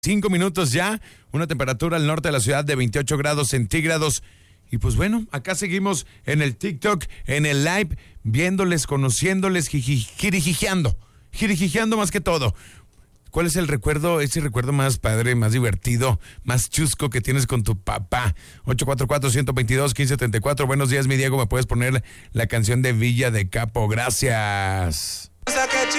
5 minutos ya, una temperatura al norte de la ciudad de 28 grados centígrados. Y pues bueno, acá seguimos en el TikTok, en el live, viéndoles, conociéndoles, jirijijeando más que todo. ¿Cuál es el recuerdo, ese recuerdo más padre, más divertido, más chusco que tienes con tu papá? 844-122-1574. Buenos días, mi Diego, ¿me puedes poner la canción de Villa de Capo? Gracias.